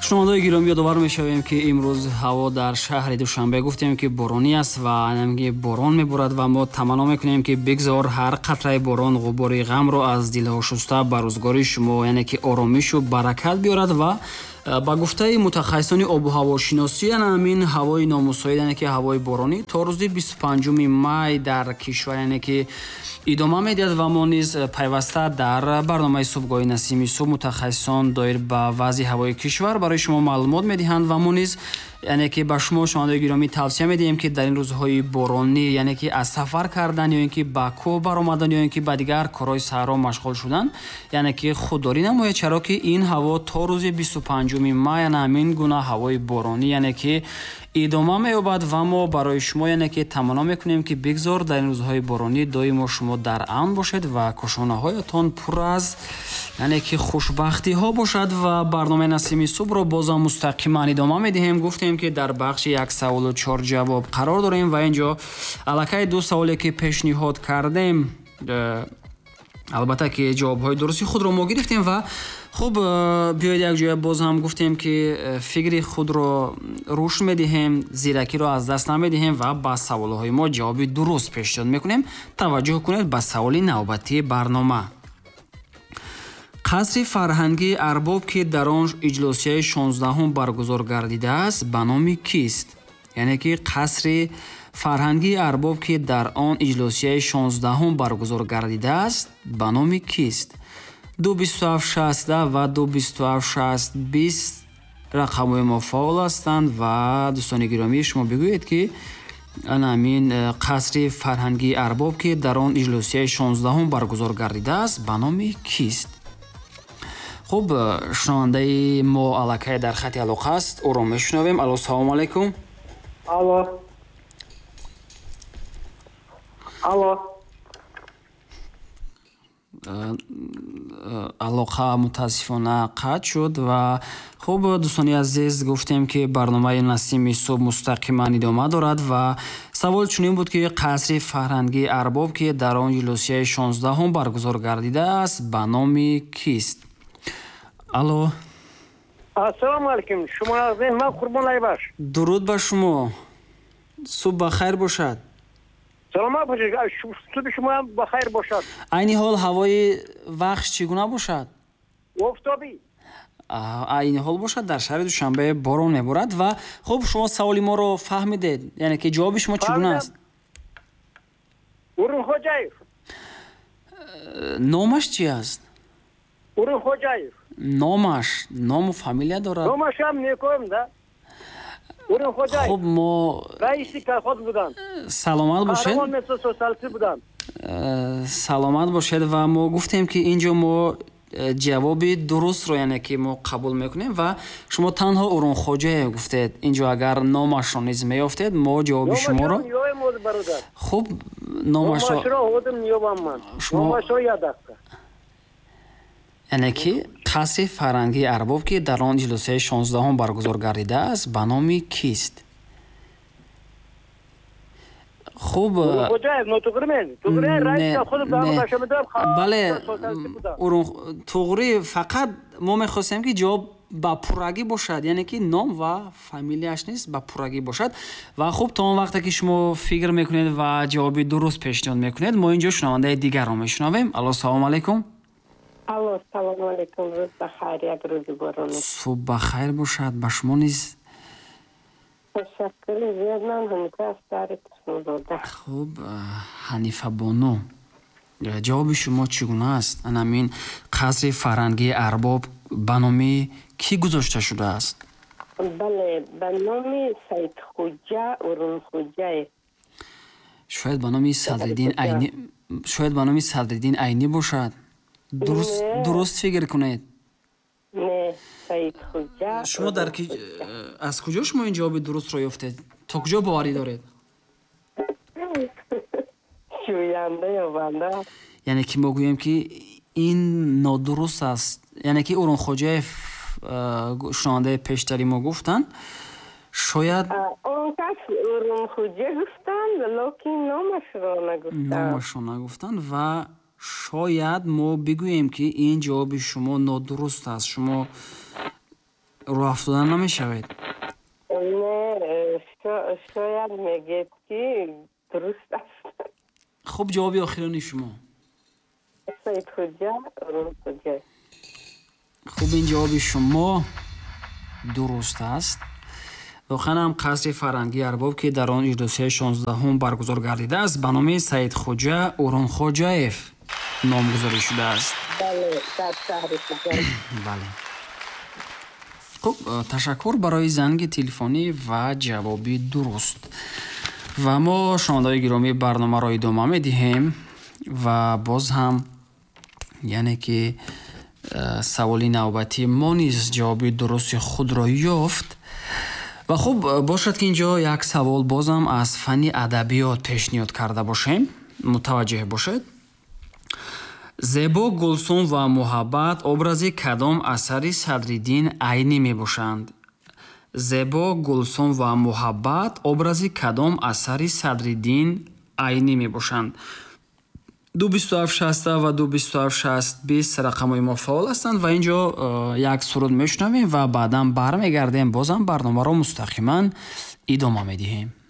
шунавандаи гиромӣ, ёдовар мешавем ки имрӯз ҳаво дар шаҳри Душанбе гуфтем ки боронӣ аст ва намги борон меборад ва мо таманно мекунем ки бигзор ҳар қатраи борон ғубори ғамро аз дилҳо шуста ба рӯзгори шумо, яъне ки оромишу баракат биёрад ва ба гуфтаи мутахассисони обу ҳавошиносӣ ҳамин ҳавои номусоид, яъне ки ҳавои боронӣ то рӯзи 25 май дар кишвар яъне ки идома медиҳад ва мо низ пайваста дар барномаи Субҳгоҳи Насими Субҳ мутахассисон доир ба вазъи ҳавои кишвар барои шумо маълумот медиҳанд ва мо низ яъне ки ба шумо шунавандаи гиромӣ тавсия медиҳем ки дар ин рӯзҳои боронӣ, яъне ки аз сафар кардан ё ин ки ба кӯҳ баромадан ё ин ки ба дигар корҳои саҳро машғул шудан, яъне ки худдорӣ намоед, чаро ки ин ҳаво то рӯзи 25 май ҳамин гуна ҳавои боронӣ яъне ки идома меёбад ва мо барои шумо яъне ки таманно мекунем ки бигзор дар ин рӯзҳои боронӣ доимо шумо дар амн бошед ва кошонаҳоятон пур аз яъне ки хушбахтиҳо бошад. Ва барномаи Насими Субҳро бозам мустақиман идома медиҳем. Гуфтем ки дар бахши 1 саволу 4 ҷавоб қарор дорем ва инҷо аллакай 2 саволе ки пешниҳод кардем, албатта ки ҷавобҳои дурусти худро мо гирифтем ва хуб, биёед якҷоя боз ҳам гуфтем ки фикри худро рушд медиҳем, зиракиро аз даст намедиҳем ва ба саволҳои мо ҷавоби дуруст пешниҳод мекунем. Таваҷҷӯҳ кунед ба саволи навбатии барнома. қасри фарҳангии Арбоб ки дар он иҷлосияи 16 баргузор гардидааст ба номи кист? Яъне ки қасри фарҳангии Арбоб ки дар он иҷлосияи 16 баргузор гардидааст ба номи кист? 22760 ва 2276020 рақамҳои муфаъол ҳастанд ва дӯстони гиромӣ шумо бигӯед ки ҳамин қасри фарҳангии Арбоб ки дар он иҷлосияи 16 баргузор гардидааст ба номи кист? хуб, шунавандаи мо аллакай дар хати алоқа аст, ӯро мешунавем. алло, салому алайкум. Алло. Алло. алоқа мутаассифона қатъ шуд ва хуб, дӯстони азиз, гуфтем ки барномаи Насими Субҳ мустақиман идома дорад ва савол чунин буд ки қасри фарҳангии Арбоб ки дар он иҷлосияи 16 баргузор гардидааст ба номи кист? алло. Ассалому алайкум. Шумо ман Қурбон Айбаш. дуруд ба шумо. субҳ ба хайр бошад. саломат бошед. субҳи шумо ҳам ба хайр бошад. айни ҳол ҳавои вахш чӣ гуна бошад? офтобӣ. айни ҳол бошад, дар шаҳри Душанбе борон меборад ва хуб, шумо саволи моро фаҳмидед, яъне ки ҷавоби шумо чӣ гуна аст? Урунхоҷаев. номаш чӣ аст? Урунхоҷаев. номаш, ному фамилия дорад? номаш ҳам некоем да. Урунхоҷаев. хуб, мо раиси колхоз буданд. саломат бошед. қаҳрамон социалист буданд. саломат бошед ва мо гуфтем ки инҷо мо ҷавоби дурустро яъне ки мо қабул мекунем ва шумо танҳо Урунхоҷаев гуфтед. инҷо агар номашро низ меёфтед, мо ҷавоби шуморо хуб, номашро яъне ки қасри фарҳангии Арбоб ки дар он иҷлосияи 16 баргузор гардидааст ба номи кист? хуб, бале, туғри, фақат мо мехостем ки ҷавоб ба пуррагӣ бошад, яъне ки ном ва фамилияш низ ба пуррагӣ бошад. ва хуб, то он вақте ки шумо фикр мекунед ва ҷавоби дуруст пешниҳод мекунед, мо инҷо шунавандаи дигарро мешунавем. алло, салому алайкум. алло, салому алайкум. рӯз ба хайр. як рӯзи боронӣ. субҳ ба хайр бошад ба шумо низ. ташаккури зиёд. ман ҳанифа аз шаҳри Кушмозода. хуб, ҳанифа бону, ҷавоби шумо чӣ гуна аст? ҳамин қасри фарҳангии Арбоб ба номи кӣ гузошта шудааст? бале, ба номи Саидхоҷа Урунхоҷаев. шояд ба номи Садриддин Айни, шояд ба номи Садриддин Айни бошад. дуруст фикр кунед. не, Саидхоҷа. шумо дар аз куҷо шумо ин ҷавоби дурустро ёфтед? то куҷо боварӣ доред? шӯянда ёбанда. яъне ки мо гӯем ки ин нодуруст аст. яъне ки Урунхоҷаев шунавандаи пештари мо гуфтанд, шояд он кас Урунхоҷа гуфтанд, локин номашро нагуфтанд ва шояд мо бигӯем ки ин ҷавоби шумо нодуруст аст. шумо рӯ афзудан намешавед? Не, шояд мегӯед ки дуруст аст. хуб ҷавоби охирони шумо. Саидхоҷа Румхоҷа. хуб ин ҷавоби шумо дуруст аст. воқеан ҳам қасри фарҳангии арбоб ки дар он иҷлосияи 16 баргузор гардидааст ба номи Саидхоҷа Урунхоҷаев номгузорӣ шудааст. Бале, дар шаҳри Хуҷанд. бале. хуб ташаккур барои занги телефонӣ ва ҷавоби дуруст. ва мо шунавандаҳои гиромӣ барномаро идома медиҳем ва боз ҳам яъне ки саволи навбатӣ мо низ ҷавоби дурусти худро ёфт. ва хуб бошад ки инҷо як савол бозам аз фанни адабиёт пешниҳод карда бошем. мутаваҷҷеҳ бошед. зебо, гулсум ва муҳаббат образи кадом асари Садриддин Айнӣ мебошанд? зебо, гулсум ва муҳаббат образи кадом асари Садриддин Айнӣ мебошанд? 22760 ва 22760 рақамҳои мо фаъол ҳастанд ва инҷо як суруд мешунавем ва баъдан бармегардем бозам барномаро мустақиман идома медиҳем.